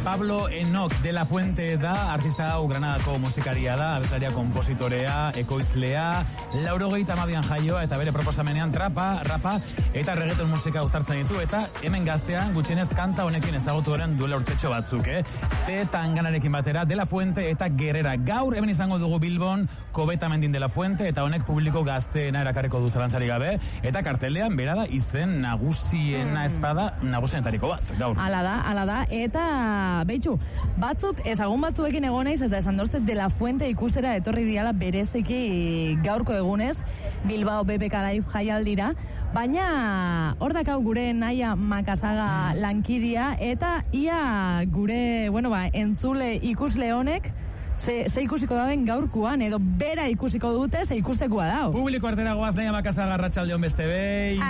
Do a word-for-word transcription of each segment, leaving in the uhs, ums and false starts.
Pablo Enoch de la Fuente da, artista hau Granadako musikaria da, abeslaria, kompositorea, ekoizlea, laurogeita hamabian jaioa eta bere proposamenean trapa, rapa eta reggaeton musika uztartzen ditu, eta hemen gaztean gutxienez kanta honekin ezagutu eren duela urtetxo batzuk, eh? Tanganarekin batera, De La Fuente eta Gerrera. Gaur hemen izango dugu Bilbon Kobetamendin De La Fuente, eta honek publiko gazteena erakarriko du zalantzari gabe, eta kartelean berada izen nagusiena espada nagusienetariko bat, gaur. Ala da, ala da, eta behitxu, batzuk, ezagun batzuekin egoneiz, eta esan dozte De La Fuente ikustera etorri diala berezeki gaurko egunez, Bilbao B B K Live jaialdira, baina hor dakau gure Naia Makazaga lankidia, eta ia gure, bueno ba, entzule ikusle honek, Ze, ze ikusiko dauen gaurkuan, edo bera ikusiko dute, ze ikustekoa dau. Publiko artera goaz, Naia Makazaga, Arratsaldeon beste behin.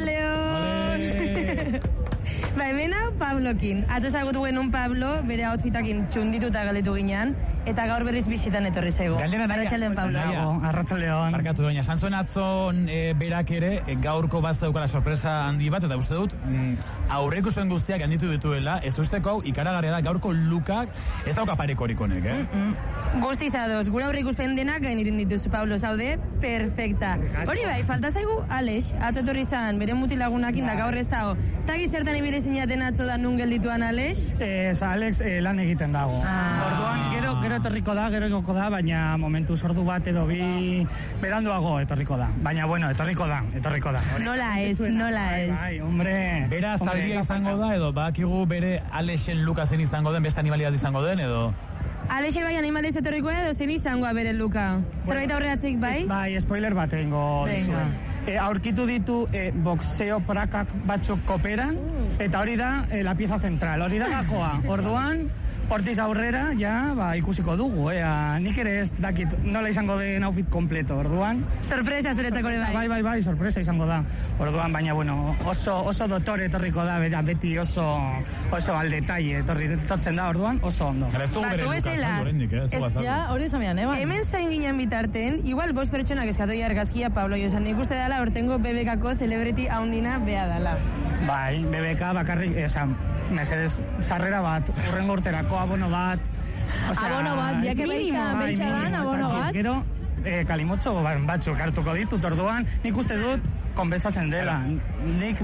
Arratsaldeon! Ba, hemen hau Pablokin. Atzo ezagutu genuen Pablo, bere outfitakin txundituta galditu ginean, eta gaur berriz bizitan etorri zaigu. Galdera, Naia. Arratsaldeon, Pablo. Arratsaldeon. Markatu doina, santzuen atzon e, berak ere, e, gaurko bat zaukala sorpresa handi bat, eta uste dut, mm, aurre ikuspen guztiak handitu dituela, ez usteko hau ikaragarria da gaurko lukak, ez dauka parekorik honek, eh? Mm -mm. Guzti zadoz, gure aurre ikuspen denak gainirin dituzu, Pablo, zaude, perfecta. Hori bai, falta zaigu Alex, atzetorri zan, bere mutilagunakin da gaur ez dago. Ez dakit zertan ibile zinaten atzo da nun geldituan Alex? Ez, Alex eh, lan egiten dago. Ah. Orduan, gero, gero etorriko da, gero egoko da, baina momentu sordu bat edo bi beranduago etorriko da. Baina, bueno, etorriko da, etorriko da. Hori. Nola ez, nola ez. Bai, hombre. Bera zaldia izango da, edo bakigu bere Alexen Lukasen izango den, beste animalia bat izango den, edo... Alexe bai animalez etorriko edo zen izangoa bere Luka. Zerbait aurreratzik bai? Bai, spoiler bat egingo dizuen. E, aurkitu ditu e, boxeo prakak batzuk kooperan, eta hori da e, la pieza central, hori da gakoa. Orduan, hortiz aurrera, ja, ba, ikusiko dugu, ea, nik ere ez dakit nola izango den outfit kompleto, orduan. Sorpresa zuretzako ere bai. Bai, bai, bai, sorpresa izango da. Orduan, baina, bueno, oso, oso dotore etorriko da, bera, beti oso, oso al detalle etorri, etortzen da, orduan, oso ondo. Ez dugu bere Lukasen gorendik, eh? Ez dugu azaldu. Ja, hori zamean, eh, bai. Hemen zain ginen bitarten, igual bost pertsonak eskatu argazkia, Pablo, josan nik uste dela, hortengo B B K-ko celebrity haundina bea dala. Bai, B B K bakarrik, esan, mesedez, sarrera bat, urrengo urterako abono bat. O sea, abono bat, ja que beisa, beisa dan, abono bat. Gero, eh, kalimotxo batzuk hartuko ditut, orduan, nik uste dut, konbentzatzen dela. Nik,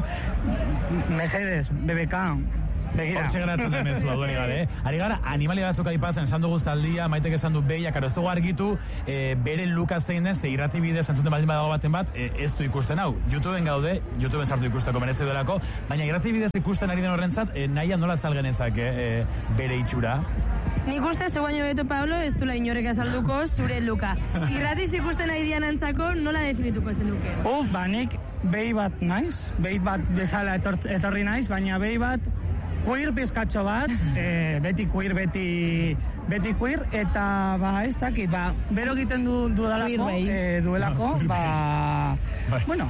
mesedez, B B K, begira. Hortxe geratzen da mezua duen gabe, eh? Ari gara, animalia batzuk aipatzen, esan dugu zaldia, Maitek esan du beia, karo ez dugu argitu, e, bere Luka zein den, ze irrati bidez entzuten baldin badago baten bat, e, ez du ikusten hau. YouTubeen gaude, YouTubeen sartu ikusteko merezi duelako, baina irrati bidez ikusten ari den horrentzat, e, Naia nola salgenezak e, bere itxura? Nik uste, zu baino beto, Pablo, ez dula inorek azalduko zure Luka. Irratiz ikusten nahi dian antzako, nola definituko zen luke? Uf, ba, nik behi bat naiz, behi bat bezala etor, etorri naiz, baina behi bat queer pizkatxo bat, e, beti queer, beti, beti queer, eta ba, ez dakit, ba, bero egiten du, dudalako, e, duelako, ba, bueno,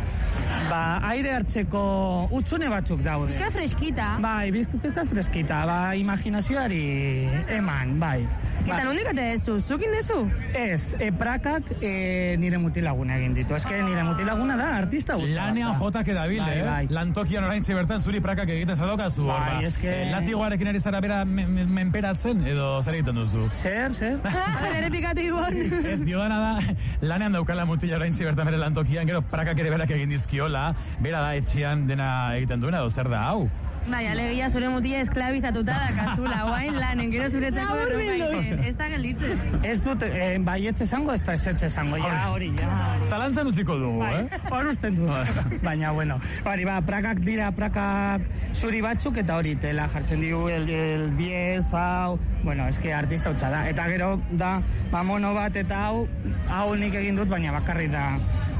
ba, aire hartzeko utzune batzuk daude. Bizka freskita. Bai, bizka freskita, ba, imaginazioari eman, bai. Eta nondik ate dezu, zukin dezu? Ez, e, prakak e, nire mutilaguna egin ditu. Ez que nire mutilaguna da, artista gutxa. Lanean jotak edabil, bai, eh? Bai. Lantokian oraintxe bertan zuri prakak egiten zadokazu. Bai, ez que... Eh, latigoarekin ari zara bera menperatzen, edo zer egiten duzu? Zer, zer? Ere pikatu igual. Ez diodana da, lanean daukala mutila oraintxe bertan bere lantokian, gero prakak ere berak egin dizkiola, bera da etxean dena egiten duena, edo zer da, hau? Bai, alegia zure mutila esklabizatuta da kazula, guain lanen, gero zuretzako erronka ez da gelditzen. Ez dut, eh, bai etxe zango, ez da ez etxe zango, ja, hori, ja. Zalantzan utziko dugu, bai, eh? Hor usten dut, baina, bueno, hori, ba, prakak dira, prakak zuri batzuk, eta hori, tela jartzen digu, el, el biez, hau, bueno, eske artista hutsa da, eta gero, da, ba, mono bat, eta hau, hau nik egin dut, baina bakarri da,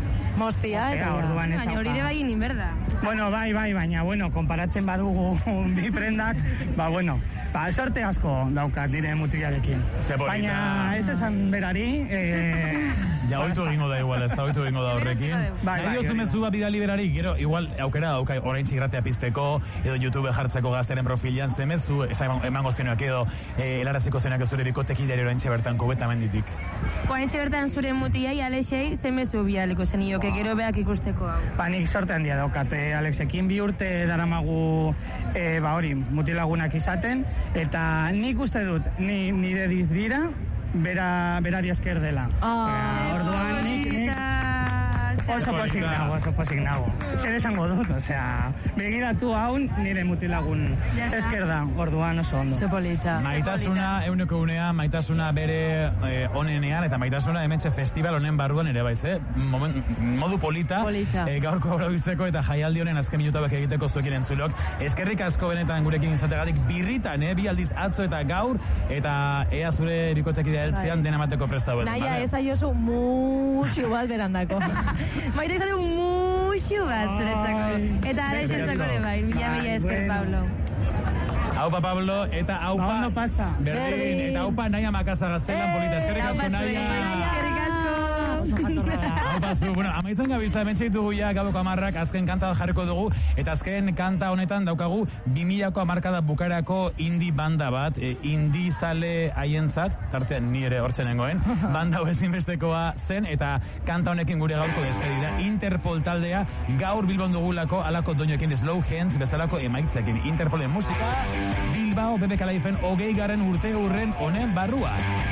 Mostia, eta orduan ez dauka. Baina hori ere bai inin berda. Bueno, bai, bai, baina, bueno, konparatzen badugu bi prendak, ba, bueno, ba, sorte asko daukat nire mutilarekin. Baina ez esan berari, eh... Ja, oitu egingo da igual, ez da oitu egingo da horrekin. Bai, bai, bai. Mezu bat bidali berari, gero, igual, aukera dauka, orain txigratea pizteko, edo YouTube jartzeko gazteren profilan, zemezu, esan emango zenuak edo, eh, helaraziko zenuak zure bikotekidari orain txebertan Kobetamendin. Orain txebertan zure mutiai, Alexei, zemezu bialiko zenioke, gero beak ikusteko hau. Ba, nik sorte handia daukate, Alexekin bi urte daramagu, e, ba hori, mutilagunak izaten, Eta nik uste dut, ni, nire dizdira, bera, berari esker dela. Ah, orduan, nik, nik oso pozik nago, oso pozik nago. Zer esango dut, osea, begiratu hau nire mutilagun esker da, orduan oso ondo. Ze politxa. Maitasuna, euneko unea, maitasuna bere eh, onenean, eta maitasuna hementxe festival honen barruan ere baiz, eh? Moment, modu polita, eh, gaurko aurautzeko eta jaialdi honen azken minutuak egiteko zuekin entzulok. Eskerrik asko benetan gurekin izategatik birritan, eh? Bi aldiz atzo eta gaur, eta ea zure bikotekidea heltzean dena mateko presta duen. Naia, ez aiozu muxu bat berandako. Maite izate muxu bat zuretzako. Eta alexentzako ere bai, mila mila esker, Pablo. Aupa Pablo, eta aupa Ondo pasa. Berdin, eta aupa Naia Makazaga zelan polita. Eskerrik asko, Naia. Eskerrik asko. Aupa zu, bueno, amaitzen gabiltza, hemen ditugu ja gaboko amarrak, azken kanta jarriko dugu, eta azken kanta honetan daukagu bimilako amarkada bukarako indie banda bat, e, indie zale haientzat, tartean ni ere hortzen nengoen, banda hau ezinbestekoa zen, eta kanta honekin gure gaurko despedida, Interpol taldea, gaur Bilbon dugulako, alako doinoekin Slow Hands, bezalako emaitzekin, Interpolen musika, Bilbao B B K Liven hogei garren urte hurren honen barruan.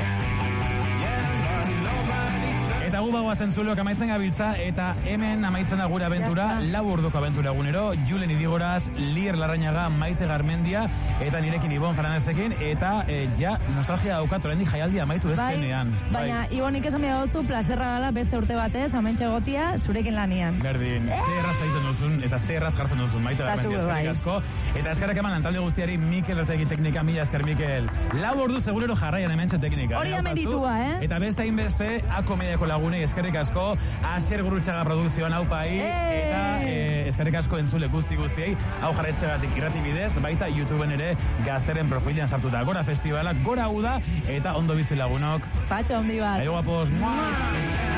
Eta gu bagoa zentzuloak amaitzen gabiltza, eta hemen amaitzen da gure abentura, lau orduko abentura egunero, Julen Idigoraz, Lier Larrañaga, Maite Garmendia, eta nirekin Ibon Fernándezzekin, eta e, ja, nostalgia daukat, oraindik jaialdi amaitu ez denean. Bai, baina Ibonik esan behar dutzu, plazerra gala beste urte batez, amentxe gotia, zurekin lanian. Berdin, ze erraz egiten duzun, eta ze erraz jartzen duzun, Maite Garmendia, eskerrik asko. Eta eskerrak eman lantalde guztiari, Mikel Ertegi teknika, mila esker Mikel. Lau ordu segurero jarraian hementxe teknika. Hori amenitua, eh? Eta beste hainbeste, Ako Mediako lagunei eskerrik asko, Asier Gurutxaga produkzioan aupai, eta e, eskerrik asko entzule guzti guztiei, hau jarretzegatik irrati bidez, baita YouTubeen ere gazteren profilean sartuta. Gora festivalak, gora uda, eta ondo bizi lagunok. Patxo, ondi bat. Aio guapos.